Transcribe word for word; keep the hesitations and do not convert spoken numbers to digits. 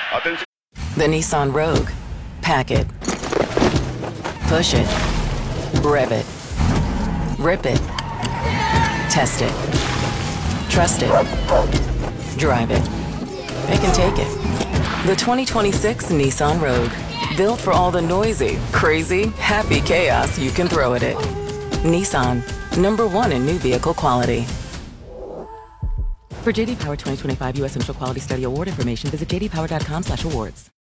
Atención. The Nissan Rogue. Pack it. Push it. Rev it. Rip it. Test it. Trust it. Drive it. It can take it. The twenty twenty-six Nissan Rogue. Built for all the noisy, crazy, happy chaos you can throw at it. Nissan. Number one in new vehicle quality. For J D Power twenty twenty-five U S Initial Quality Study Award information, visit j d power dot com slash awards.